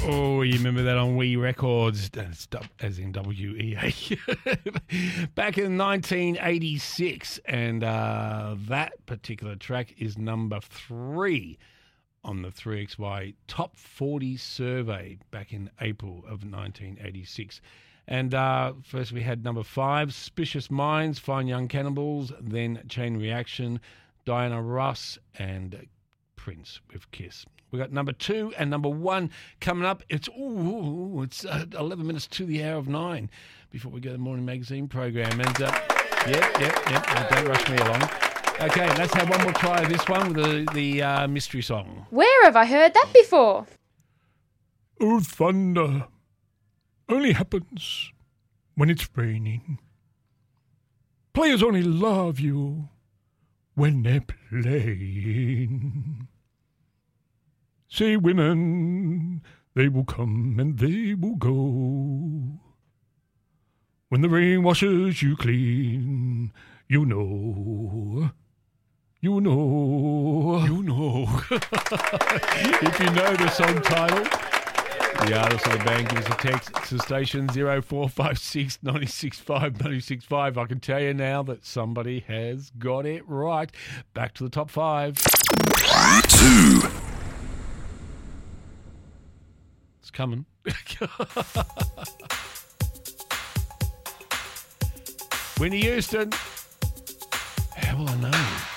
Oh, you remember that on Wee Records, as in WEA, back in 1986. And that particular track is number 3 on the 3XY Top 40 survey back in April of 1986. And first we had number 5, Suspicious Minds, Fine Young Cannibals, then Chain Reaction, Diana Ross, and Prince with Kiss. We got number 2 and number 1 coming up. It's 11 minutes to the hour of 9 before we go to the Morning Magazine program. And don't rush me along. Okay, let's have one more try of this one with the mystery song. Where have I heard that before? Oh, thunder only happens when it's raining. Players only love you when they're playing. Say women, they will come and they will go. When the rain washes you clean, you know. You know. You know. If you know the song title, the artist of the band, give us a text to station 0456 965 965. I can tell you now that somebody has got it right. Back to the top 5. 2. It's coming. Whitney Houston. How will I know?